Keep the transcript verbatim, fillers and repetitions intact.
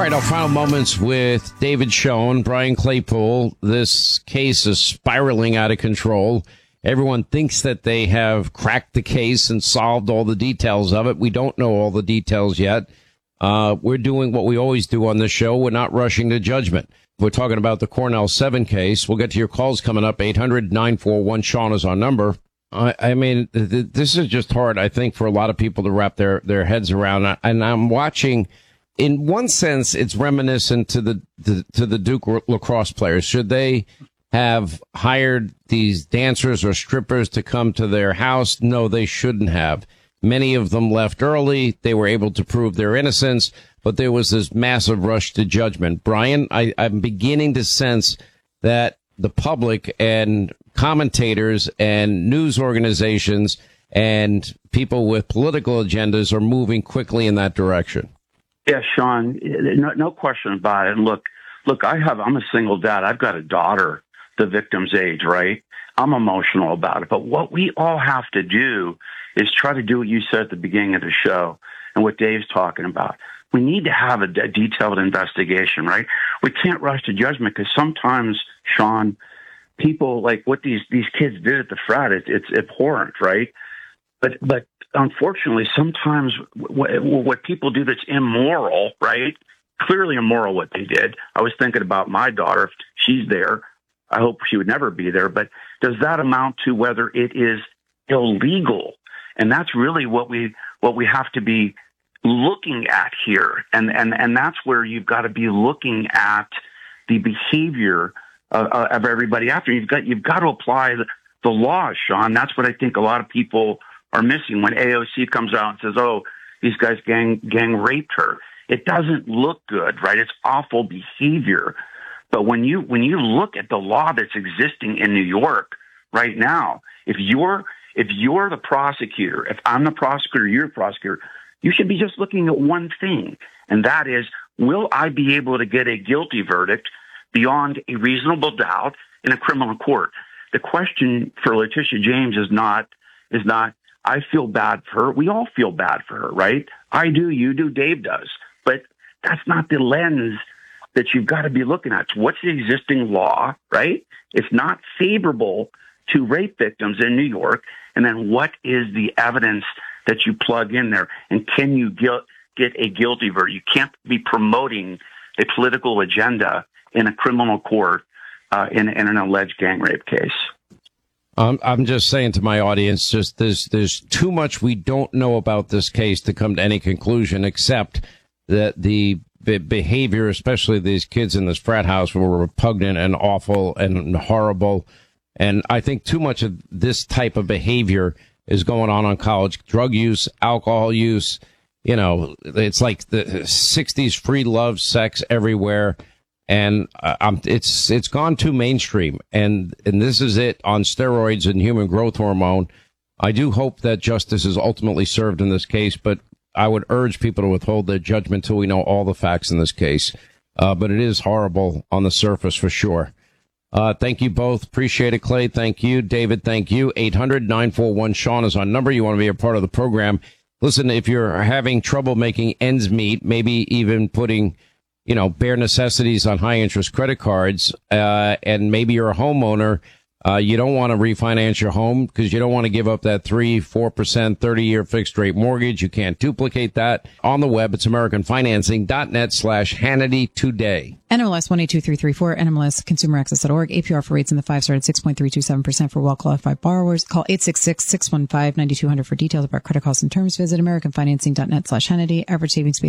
right, our final moments with David Schoen, Brian Claypool. This case is spiraling out of control. Everyone thinks that they have cracked the case and solved all the details of it. We don't know all the details yet. Uh, we're doing what we always do on this show. We're not rushing to judgment. We're talking about the Cornell seven case. We'll get to your calls coming up. eight hundred nine four one Sean is our number. I, I mean, th- th- this is just hard, I think, for a lot of people to wrap their, their heads around. And I'm watching, in one sense, it's reminiscent to the, the to the Duke lacrosse players. Should they have hired these dancers or strippers to come to their house? No, they shouldn't have. Many of them left early. They were able to prove their innocence, but there was this massive rush to judgment. Brian, I, I'm beginning to sense that the public and commentators and news organizations and people with political agendas are moving quickly in that direction. Yeah, Sean, no, no question about it. And look, look, I have, I'm a single dad. I've got a daughter the victim's age, right? I'm emotional about it. But what we all have to do is try to do what you said at the beginning of the show and what Dave's talking about. We need to have a, a detailed investigation, right? We can't rush to judgment because sometimes, Sean, people like what these, these kids did at the frat, it, it's abhorrent, right? But, but unfortunately, sometimes w- what people do that's immoral, right? Clearly immoral what they did. I was thinking about my daughter. If she's there, I hope she would never be there. But does that amount to whether it is illegal? And that's really what we what we have to be looking at here. And and, and that's where you've got to be looking at the behavior of, of everybody after. You've got you've got to apply the, the laws, Sean. That's what I think a lot of people are missing when A O C comes out and says, oh, these guys gang gang raped her. It doesn't look good, right? It's awful behavior. But when you when you look at the law that's existing in New York right now, if you're if you're the prosecutor, if I'm the prosecutor, you're the prosecutor, you should be just looking at one thing, and that is, will I be able to get a guilty verdict beyond a reasonable doubt in a criminal court? The question for Letitia James is not is not I feel bad for her. We all feel bad for her, right? I do, you do, Dave does, but that's not the lens that you've got to be looking at. So what's the existing law, right? It's not favorable to rape victims in New York. And then what is the evidence that you plug in there? And can you get, get a guilty verdict? You can't be promoting a political agenda in a criminal court uh, in, in an alleged gang rape case. Um, I'm just saying to my audience, just there's, there's too much we don't know about this case to come to any conclusion, except that the behavior, especially these kids in this frat house, were repugnant and awful and horrible. And I think too much of this type of behavior is going on on college. Drug use, alcohol use, you know, it's like the sixties free love, sex everywhere. And uh, um, it's it's gone too mainstream. And, and this is it on steroids and human growth hormone. I do hope that justice is ultimately served in this case, but I would urge people to withhold their judgment till we know all the facts in this case. Uh, but it is horrible on the surface for sure. Uh, thank you both. Appreciate it, Clay. Thank you. David, thank you. eight hundred nine four one Sean is our number. You want to be a part of the program. Listen, if you're having trouble making ends meet, maybe even putting, you know, bare necessities on high interest credit cards, uh, and maybe you're a homeowner, Uh, you don't want to refinance your home because you don't want to give up that three, four percent thirty year fixed rate mortgage. You can't duplicate that. On the web, it's americanfinancing.net slash Hannity today. N M L S one eight two three three four, N M L S consumer access dot org. A P R for rates in the five star at six point three two seven percent for well-qualified borrowers. Call eight six six, six one five, nine two zero zero for details about credit costs and terms. Visit americanfinancing.net slash Hannity. Average savings